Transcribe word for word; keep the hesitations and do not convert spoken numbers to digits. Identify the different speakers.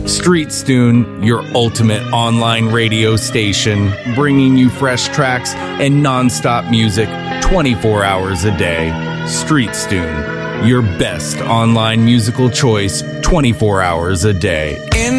Speaker 1: Streetstune, your ultimate online radio station, bringing you fresh tracks and non-stop music twenty-four hours a day. Streetstune, your best online musical choice twenty-four hours a day.
Speaker 2: In